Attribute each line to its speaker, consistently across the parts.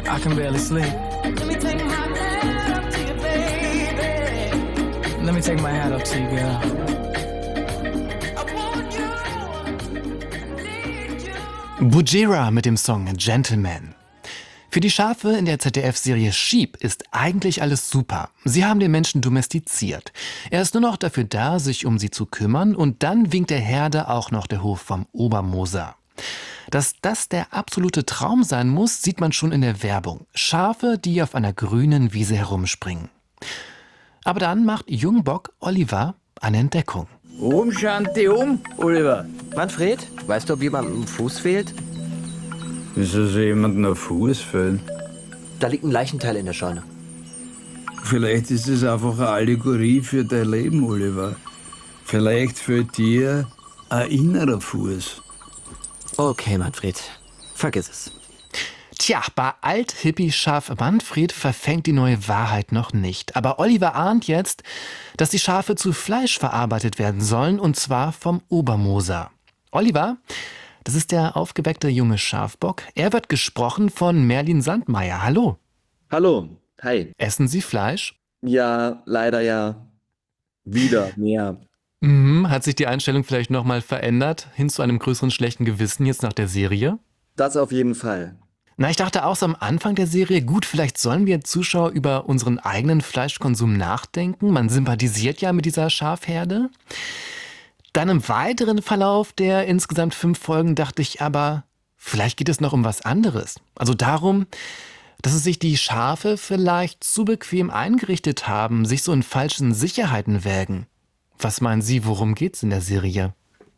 Speaker 1: I can barely sleep. Let me take my hat up to you, girl. Bujira mit dem Song Gentleman. Für die Schafe in der ZDF-Serie Sheep ist eigentlich alles super. Sie haben den Menschen domestiziert. Er ist nur noch dafür da, sich um sie zu kümmern, und dann winkt der Herde auch noch der Hof vom Obermoser. Dass das der absolute Traum sein muss, sieht man schon in der Werbung. Schafe, die auf einer grünen Wiese herumspringen. Aber dann macht Jungbock Oliver eine Entdeckung.
Speaker 2: Shanti, Oliver.
Speaker 3: Manfred, weißt du, ob jemandem ein Fuß fehlt?
Speaker 2: Wieso soll jemandem ein Fuß fehlen?
Speaker 3: Da liegt ein Leichenteil in der Scheune.
Speaker 2: Vielleicht ist es einfach eine Allegorie für dein Leben, Oliver. Vielleicht fehlt dir ein innerer Fuß.
Speaker 3: Okay, Manfred, vergiss es.
Speaker 1: Tja, bei Alt-Hippie-Schaf Manfred verfängt die neue Wahrheit noch nicht. Aber Oliver ahnt jetzt, dass die Schafe zu Fleisch verarbeitet werden sollen, und zwar vom Obermoser. Oliver, das ist der aufgeweckte junge Schafbock. Er wird gesprochen von Merlin Sandmeier. Hallo.
Speaker 4: Hallo, hi.
Speaker 1: Essen Sie Fleisch?
Speaker 4: Ja, leider ja. Wieder mehr.
Speaker 1: Hat sich die Einstellung vielleicht nochmal verändert, hin zu einem größeren schlechten Gewissen jetzt nach der Serie?
Speaker 4: Das auf jeden Fall.
Speaker 1: Na, ich dachte auch so am Anfang der Serie, gut, vielleicht sollen wir Zuschauer über unseren eigenen Fleischkonsum nachdenken. Man sympathisiert ja mit dieser Schafherde. Dann im weiteren Verlauf der insgesamt 5 Folgen dachte ich aber, vielleicht geht es noch um was anderes. Also darum, dass es sich die Schafe vielleicht zu bequem eingerichtet haben, sich so in falschen Sicherheiten wägen. Was meinen Sie, worum geht's in der Serie?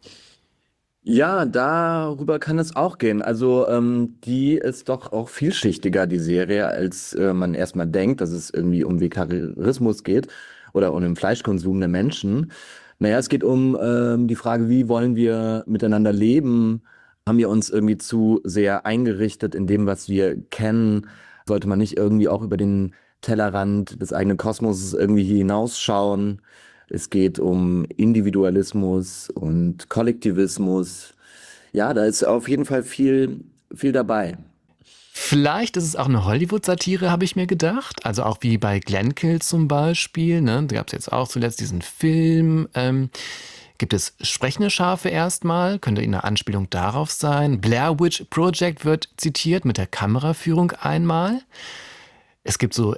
Speaker 4: Ja, darüber kann es auch gehen. Also die ist doch auch vielschichtiger, die Serie, als man erstmal denkt, dass es irgendwie um Vegetarismus geht oder um den Fleischkonsum der Menschen. Naja, es geht um die Frage, wie wollen wir miteinander leben? Haben wir uns irgendwie zu sehr eingerichtet in dem, was wir kennen? Sollte man nicht irgendwie auch über den Tellerrand des eigenen Kosmoses irgendwie hinausschauen? Es geht um Individualismus und Kollektivismus. Ja, da ist auf jeden Fall viel dabei.
Speaker 1: Vielleicht ist es auch eine Hollywood-Satire, habe ich mir gedacht. Also auch wie bei Glenkill zum Beispiel. Ne? Da gab es jetzt auch zuletzt diesen Film. Gibt es sprechende Schafe erstmal? Könnte eine Anspielung darauf sein. Blair Witch Project wird zitiert mit der Kameraführung einmal. Es gibt so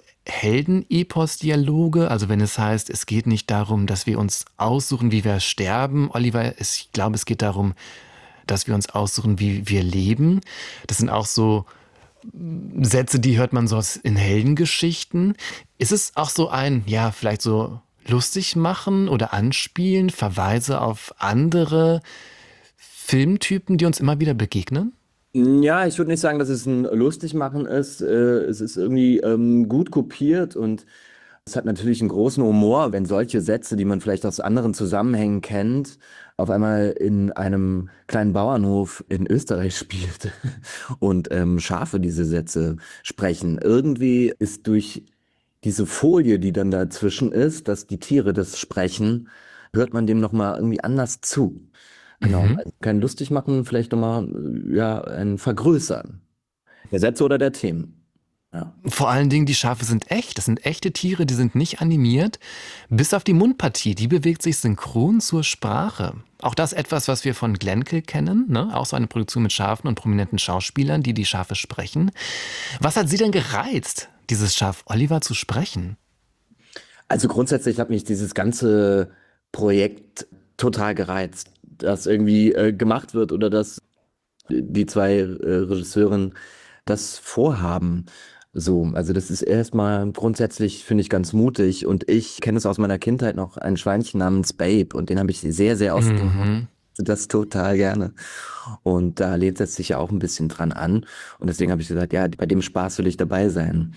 Speaker 1: Helden-Epos-Dialoge, also wenn es heißt, es geht nicht darum, dass wir uns aussuchen, wie wir sterben. Oliver, ich glaube, es geht darum, dass wir uns aussuchen, wie wir leben. Das sind auch so Sätze, die hört man so in Heldengeschichten. Ist es auch so ein, ja, vielleicht so lustig machen oder anspielen, Verweise auf andere Filmtypen, die uns immer wieder begegnen?
Speaker 4: Ja, ich würde nicht sagen, dass es ein Lustigmachen ist. Es ist irgendwie gut kopiert und es hat natürlich einen großen Humor, wenn solche Sätze, die man vielleicht aus anderen Zusammenhängen kennt, auf einmal in einem kleinen Bauernhof in Österreich spielt und Schafe diese Sätze sprechen. Irgendwie ist durch diese Folie, die dann dazwischen ist, dass die Tiere das sprechen, hört man dem nochmal irgendwie anders zu. Genau, also kein lustig machen, vielleicht nochmal ein Vergrößern der Sätze oder der Themen. Ja.
Speaker 1: Vor allen Dingen, die Schafe sind echt. Das sind echte Tiere, die sind nicht animiert. Bis auf die Mundpartie, die bewegt sich synchron zur Sprache. Auch das etwas, was wir von Glenkill kennen, ne? Auch so eine Produktion mit Schafen und prominenten Schauspielern, die Schafe sprechen. Was hat Sie denn gereizt, dieses Schaf Oliver zu sprechen?
Speaker 4: Also grundsätzlich hat mich dieses ganze Projekt total gereizt, dass irgendwie gemacht wird oder dass die 2 Regisseurinnen das vorhaben. So, also das ist erstmal grundsätzlich, finde ich, ganz mutig. Und ich kenne es aus meiner Kindheit noch, ein Schweinchen namens Babe. Und den habe ich sehr, sehr oft gemacht. Das total gerne. Und da lehnt es sich ja auch ein bisschen dran an. Und deswegen habe ich gesagt, ja, bei dem Spaß will ich dabei sein.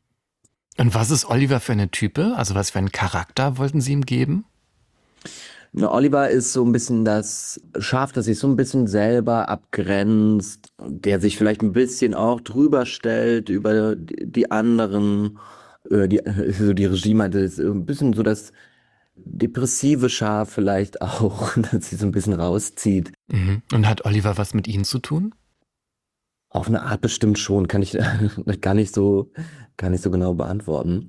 Speaker 1: Und was ist Oliver für eine Type? Also was für einen Charakter wollten Sie ihm geben?
Speaker 4: Na, Oliver ist so ein bisschen das Schaf, das sich so ein bisschen selber abgrenzt, der sich vielleicht ein bisschen auch drüber stellt über die anderen. Die Regie meinte, ist ein bisschen so das depressive Schaf vielleicht auch, das sich so ein bisschen rauszieht.
Speaker 1: Und hat Oliver was mit Ihnen zu tun?
Speaker 4: Auf eine Art bestimmt schon, kann ich gar nicht so genau beantworten.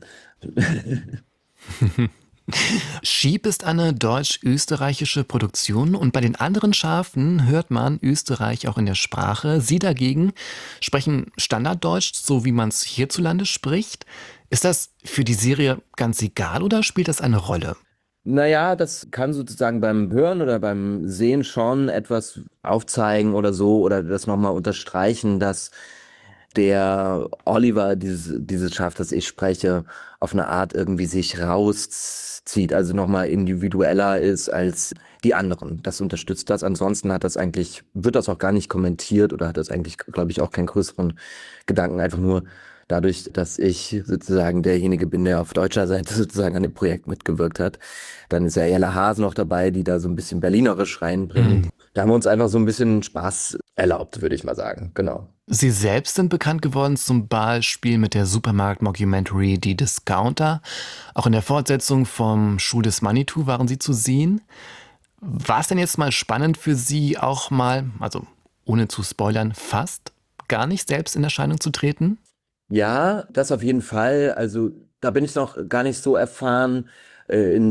Speaker 1: Sheep ist eine deutsch-österreichische Produktion und bei den anderen Schafen hört man Österreich auch in der Sprache. Sie dagegen sprechen Standarddeutsch, so wie man es hierzulande spricht. Ist das für die Serie ganz egal oder spielt das eine Rolle?
Speaker 4: Naja, das kann sozusagen beim Hören oder beim Sehen schon etwas aufzeigen oder so oder das nochmal unterstreichen, dass der Oliver, dieses Schaf, das ich spreche, auf eine Art irgendwie sich rauszieht, also nochmal individueller ist als die anderen. Das unterstützt das. Ansonsten wird das auch gar nicht kommentiert oder hat das eigentlich, glaube ich, auch keinen größeren Gedanken. Einfach nur dadurch, dass ich sozusagen derjenige bin, der auf deutscher Seite sozusagen an dem Projekt mitgewirkt hat. Dann ist ja Jella Haase noch dabei, die da so ein bisschen berlinerisch reinbringt. Da haben wir uns einfach so ein bisschen Spaß erlaubt, würde ich mal sagen. Genau.
Speaker 1: Sie selbst sind bekannt geworden zum Beispiel mit der Supermarkt-Mockumentary Die Discounter. Auch in der Fortsetzung vom Schuh des Manitou waren Sie zu sehen. War es denn jetzt mal spannend für Sie auch mal, also ohne zu spoilern, fast gar nicht selbst in Erscheinung zu treten?
Speaker 4: Ja, das auf jeden Fall. Also da bin ich noch gar nicht so erfahren in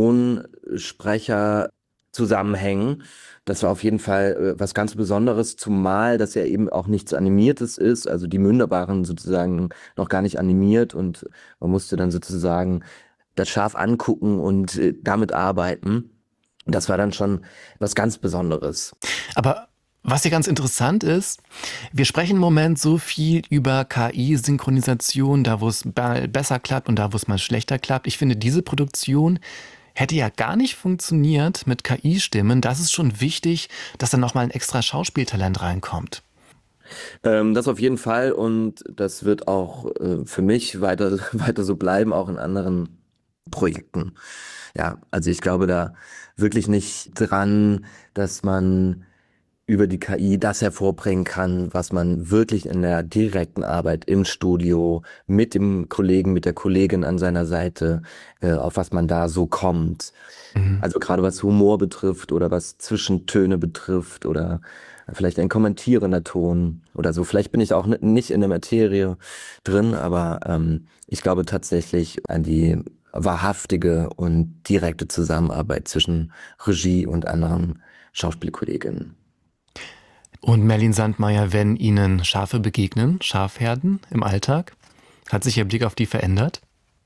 Speaker 4: Synchronsprecher-Zusammenhängen. Das war auf jeden Fall was ganz Besonderes, zumal das ja eben auch nichts Animiertes ist. Also die Münder waren sozusagen noch gar nicht animiert und man musste dann sozusagen das Schaf angucken und damit arbeiten. Das war dann schon was ganz Besonderes.
Speaker 1: Aber was hier ganz interessant ist, wir sprechen im Moment so viel über KI-Synchronisation, da wo es mal besser klappt und da wo es mal schlechter klappt. Ich finde, diese Produktion hätte ja gar nicht funktioniert mit KI-Stimmen. Das ist schon wichtig, dass da nochmal ein extra Schauspieltalent reinkommt.
Speaker 4: Das auf jeden Fall und das wird auch für mich weiter so bleiben, auch in anderen Projekten. Ja, also ich glaube da wirklich nicht dran, dass man über die KI das hervorbringen kann, was man wirklich in der direkten Arbeit im Studio mit dem Kollegen, mit der Kollegin an seiner Seite, auf was man da so kommt. Also gerade was Humor betrifft oder was Zwischentöne betrifft oder vielleicht ein kommentierender Ton oder so. Vielleicht bin ich auch nicht in der Materie drin, aber ich glaube tatsächlich an die wahrhaftige und direkte Zusammenarbeit zwischen Regie und anderen Schauspielkolleginnen.
Speaker 1: Und Merlin Sandmeier, wenn Ihnen Schafe begegnen, Schafherden im Alltag, hat sich Ihr Blick auf die verändert?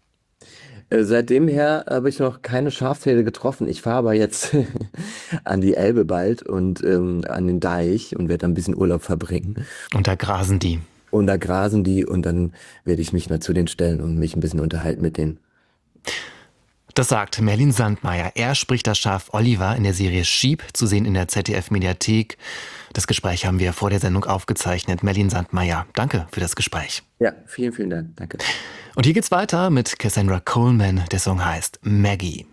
Speaker 4: Seitdem her habe ich noch keine Schafherde getroffen. Ich fahre aber jetzt an die Elbe bald und an den Deich und werde ein bisschen Urlaub verbringen.
Speaker 1: Und da grasen die.
Speaker 4: Und da grasen die und dann werde ich mich mal zu denen stellen und mich ein bisschen unterhalten mit denen.
Speaker 1: Das sagt Merlin Sandmeier. Er spricht das Schaf Oliver in der Serie Sheep, zu sehen in der ZDF-Mediathek. Das Gespräch haben wir vor der Sendung aufgezeichnet. Merlin Sandmeier, danke für das Gespräch.
Speaker 4: Ja, vielen, vielen Dank. Danke.
Speaker 1: Und hier geht's weiter mit Cassandra Coleman. Der Song heißt Maggie.